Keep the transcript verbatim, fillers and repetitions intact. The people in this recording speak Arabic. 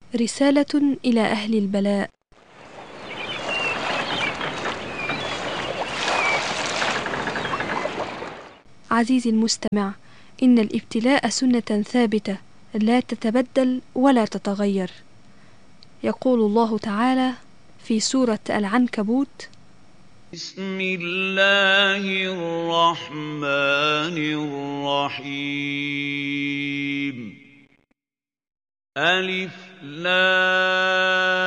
رسالة إلى أهل البلاء. عزيزي المستمع، إن الابتلاء سنة ثابتة لا تتبدل ولا تتغير. يقول الله تعالى في سورة العنكبوت: بسم الله الرحمن الرحيم. ألف لام